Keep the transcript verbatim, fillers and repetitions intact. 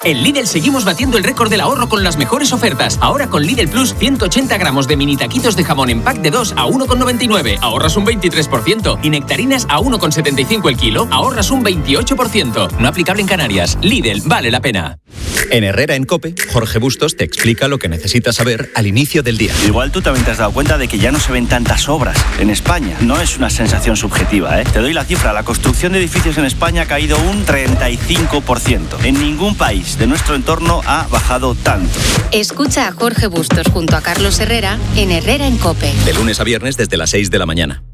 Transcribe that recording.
En Lidl seguimos batiendo el récord del ahorro con las mejores ofertas. Ahora con Lidl Plus, ciento ochenta gramos de mini taquitos de jamón en pack de dos a uno con noventa y nueve. Ahorras un veintitrés por ciento. Y nectarinas a uno con setenta y cinco el kilo. Ahorras un veintiocho por ciento. No aplicable en Canarias. Lidl, vale la pena. En Herrera en COPE, Jorge Bustos te explica lo que necesitas saber al inicio del día. Igual tú también te has dado cuenta de que ya no se ven tantas obras en España. No es una sensación subjetiva, ¿eh? Te doy la cifra. La construcción de edificios en España ha caído un treinta y cinco por ciento. En ningún país de nuestro entorno ha bajado tanto. Escucha a Jorge Bustos junto a Carlos Herrera en Herrera en COPE. De lunes a viernes desde las seis de la mañana.